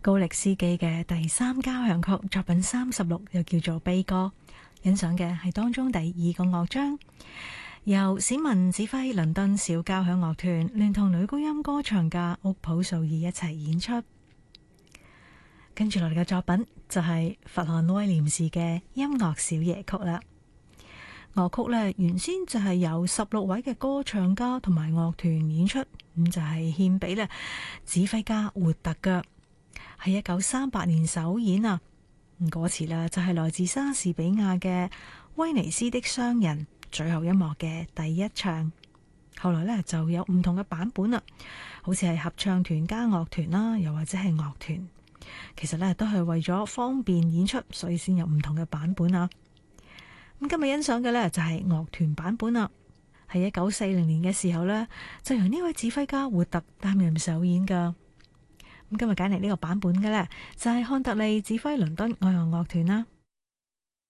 高力斯基嘅第三交響曲作品36，又叫做悲歌。欣賞嘅係當中第2個樂章，由史文指揮倫敦小交響樂團聯同女高音歌唱家屋普素爾一齊演出。跟住落嚟嘅作品就係佛漢威廉士嘅音樂小夜曲啦。樂曲呢，原先就係由16位嘅歌唱家同埋樂團演出，咁就係獻俾咧指揮家活特嘅，係1938年首演啊。歌詞啦就係來自莎士比亞嘅威尼斯的商人最後一幕嘅第一唱。後來呢就有唔同嘅版本啦，好似係合唱團加樂團啦，又或者係樂團，其實呢都係為咗方便演出，所以先有唔同嘅版本啊。咁今日欣賞嘅呢就係樂團版本啦，係1940年嘅時候呢，就由呢位指揮家活特擔任首演噶。咁今日揀嚟呢個版本嘅呢，就係漢特利指揮倫敦愛樂樂團啦。